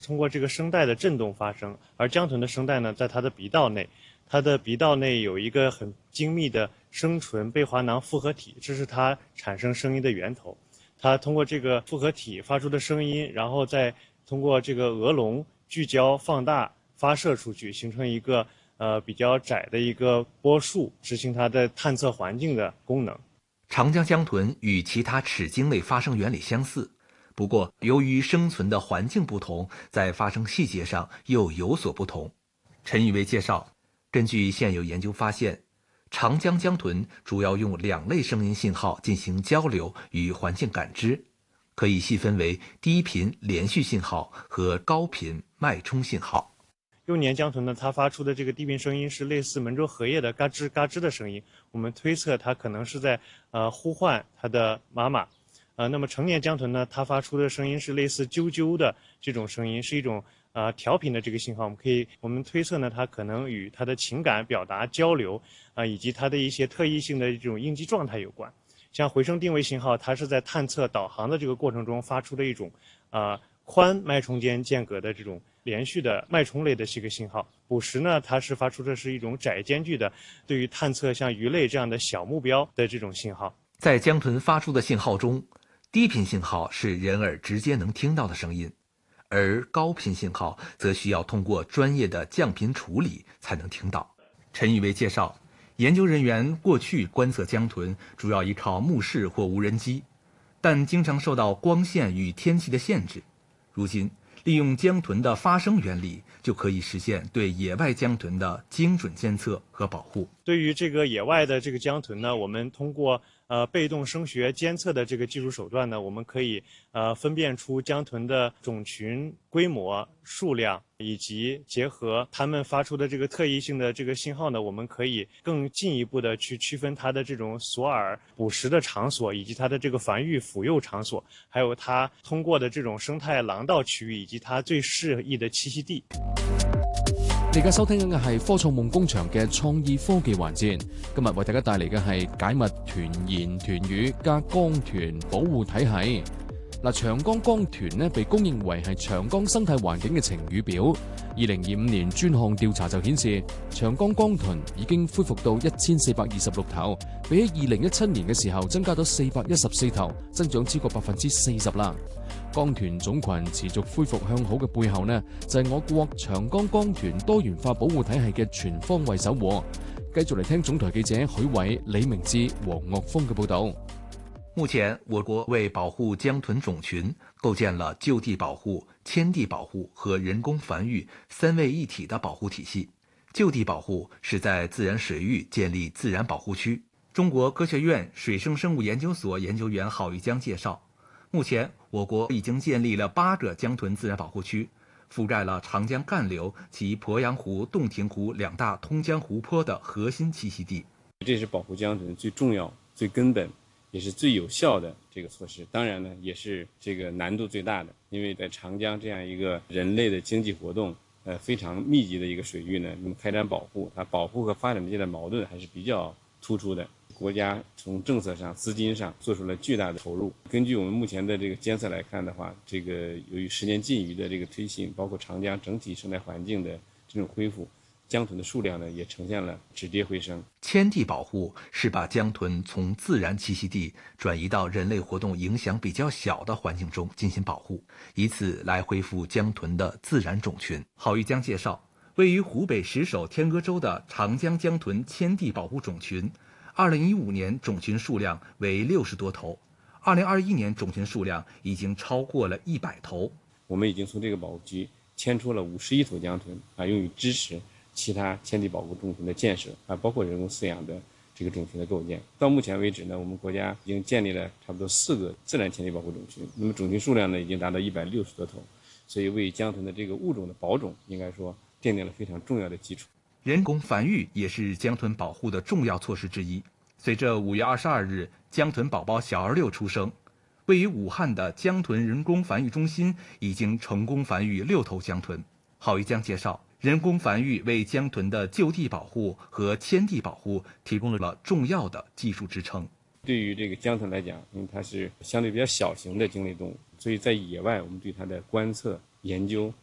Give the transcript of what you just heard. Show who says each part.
Speaker 1: 通过这个声带的振动发声。而江豚的声带呢，在它的鼻道内，它的鼻道内有一个很精密的声唇贝华囊复合体，这是它产生声音的源头。它通过这个复合体发出的声音，然后再通过这个额笼聚焦、放大、发射出去，形成一个比较窄的一个波束，执行它的探测环境的功能。
Speaker 2: 长江江豚与其他齿鲸类发声原理相似，不过由于生存的环境不同，在发声细节上又有所不同。陈宇威介绍，根据现有研究发现，长江江豚主要用2类声音信号进行交流与环境感知，可以细分为低频连续信号和高频脉冲信号。
Speaker 1: 幼年江豚呢，它发出的这个低频声音是类似门州荷叶的嘎吱嘎吱的声音，我们推测它可能是在呼唤它的妈妈。那么成年江豚呢，它发出的声音是类似啾啾的这种声音，是一种调频的这个信号。我们推测呢，它可能与它的情感表达交流以及它的一些特异性的这种应激状态有关。像回声定位信号，它是在探测导航的这个过程中发出的一种宽脉冲间间隔的这种连续的脉冲类的一个信号。捕食呢，它是发出的是一种窄间距的，对于探测像鱼类这样的小目标的这种信号。
Speaker 2: 在江豚发出的信号中，低频信号是人耳直接能听到的声音，而高频信号则需要通过专业的降频处理才能听到。陈宇威介绍，研究人员过去观测江豚主要依靠目视或无人机，但经常受到光线与天气的限制。如今，利用江豚的发声原理，就可以实现对野外江豚的精准监测和保护。
Speaker 1: 对于这个野外的这个江豚呢，我们通过被动声学监测的这个技术手段呢，我们可以分辨出江豚的种群规模、数量，以及结合它们发出的这个特异性的这个信号呢，我们可以更进一步的去区分它的这种索饵捕食的场所，以及它的这个繁育抚幼场所，还有它通过的这种生态廊道区域，以及它最适宜的栖息地。
Speaker 3: 你而家收聽緊嘅係科創夢工場嘅創意科技環節，今日為大家帶嚟嘅係解密豚言豚語加江豚保護體系。長江江豚呢被公認為係長江生態環境嘅晴雨表。2025年專項調查就顯示，長江江豚已經恢復到1426頭，比起2017年嘅時候增加咗414頭，增長超過40%啦。江豚種群持續恢復向好嘅背後呢，就係我國長江江豚多元化保護體系嘅全方位守護。繼續嚟聽總台記者許偉、李明志、黃岳峰嘅報導。
Speaker 2: 目前，我國為保護江豚種群，構建了就地保護、遷地保護和人工繁育3位一體的保護體系。就地保護是在自然水域建立自然保護區。中國科學院水生生物研究所研究員郝玉江介紹，目前我國已經建立了8個江豚自然保護區，覆蓋了長江幹流及鄱陽湖、洞庭湖2大通江湖泊的核心棲息地。
Speaker 4: 這是保護江豚最重要、最根本，也是最有效的這個措施。當然呢，也是這個難度最大的，因為在長江這樣一個人類的經濟活動非常密集的一個水域呢，那麼開展保護，它保護和發展之間的矛盾還是比較突出的。國家從政策上、資金上做出了巨大的投入。根據我們目前的這個監測來看的話，這個由於10年禁漁的這個推行，包括長江整體生態環境的這種恢復，江豚的數量呢也呈現了止跌回升。
Speaker 2: 遷地保護是把江豚從自然棲息地轉移到人類活動影響比較小的環境中進行保護，以此來恢復江豚的自然種群。郝玉江介紹，位於湖北十叟天鵝洲的長江江豚遷地保護種群，2015年種群數量為60多頭，2021年種群數量已經超過了100頭。
Speaker 4: 我們已經從這個保護區遷出了51頭江豚用於支持其他遷地保護種群的建設包括人工飼養的這個種群的構建。到目前為止呢，我們國家已經建立了差不多4個自然遷地保護種群，那麼種群數量呢已經達到160多頭，所以為江豚的這個物種的保種應該說奠定了非常重要的基礎。
Speaker 2: 人工繁育也是江豚保護的重要措施之一。隨着5月22日江豚寶寶小兒6出生，位於武漢的江豚人工繁育中心已經成功繁育6頭江豚。郝玉江介紹，人工繁育為江豚的就地保護和遷地保護提供了重要的技術支撐。
Speaker 4: 對於這個江豚來講，因為它是相對比較小型的鯨類動物，所以在野外我們對它的觀測、研究